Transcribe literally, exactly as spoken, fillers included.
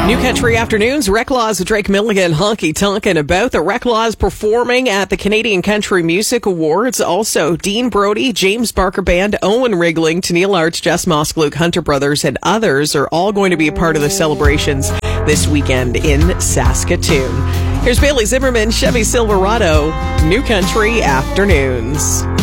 New Country Afternoons, Reclaws, Drake Milligan, Honky Tonkin' about the Reclaws performing at the Canadian Country Music Awards. Also, Dean Brody, James Barker Band, Owen Rigling, Tennille Arts, Jess Mosk, Luke Hunter Brothers, and others are all going to be a part of the celebrations this weekend in Saskatoon. Here's Bailey Zimmerman, Chevy Silverado, New Country Afternoons.